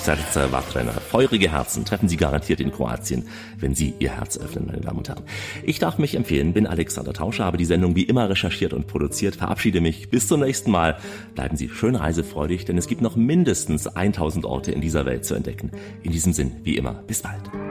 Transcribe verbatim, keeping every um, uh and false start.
Serce vatrena. Feurige Herzen treffen Sie garantiert in Kroatien, wenn Sie Ihr Herz öffnen, meine Damen und Herren. Ich darf mich empfehlen, bin Alexander Tauscher, habe die Sendung wie immer recherchiert und produziert, verabschiede mich bis zum nächsten Mal. Bleiben Sie schön reisefreudig, denn es gibt noch mindestens tausend Orte in dieser Welt zu entdecken. In diesem Sinn, wie immer, bis bald.